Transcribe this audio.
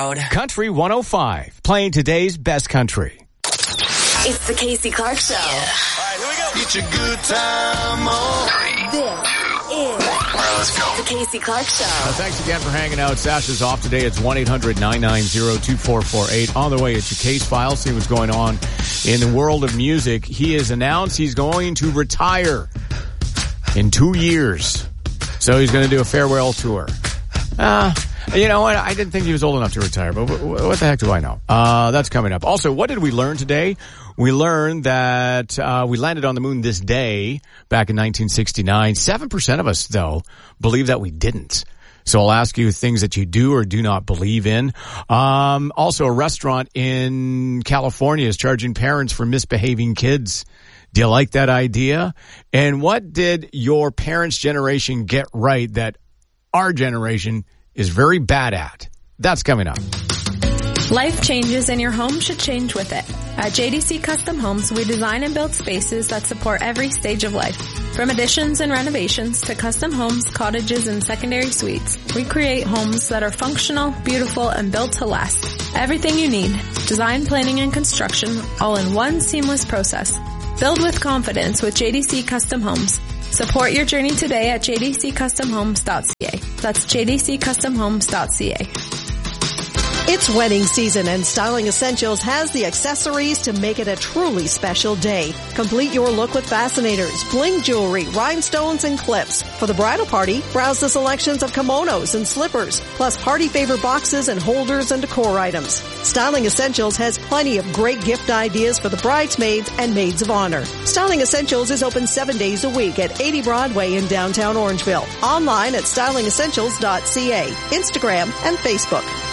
Road. Country 105, playing today's best country. It's the Casey Clark Show. All right, here we go. Get your good time on. This is Let's go. the Casey Clark Show. Thanks again for hanging out. Sasha's off today. It's 1-800-990-2448. On the way, it's your case file. See what's going on in the world of music. He has announced he's going to retire in 2 years. So he's going to do a farewell tour. You know what? I didn't think he was old enough to retire, but what the heck do I know? That's coming up. Also, what did we learn today? We learned that we landed on the moon this day back in 1969. 7% of us, though, believe that we didn't. So I'll ask you things that you do or do not believe in. Also, a restaurant in California is charging parents for misbehaving kids. Do you like that idea? And what did your parents' generation get right that our generation is very bad at? That's coming up. Life changes and your home should change with it. At JDC Custom Homes, we design and build spaces that support every stage of life. From additions and renovations to custom homes, cottages, and secondary suites, we create homes that are functional, beautiful, and built to last. Everything you need, design, planning, and construction, all in one seamless process. Build with confidence with JDC Custom Homes. Support your journey today at jdccustomhomes.ca. That's jdccustomhomes.ca. It's wedding season and Styling Essentials has the accessories to make it a truly special day. Complete your look with fascinators, bling jewelry, rhinestones, and clips. For the bridal party, browse the selections of kimonos and slippers, plus party favor boxes and holders and decor items. Styling Essentials has plenty of great gift ideas for the bridesmaids and maids of honor. Styling Essentials is open 7 days a week at 80 Broadway in downtown Orangeville. Online at stylingessentials.ca, Instagram, and Facebook.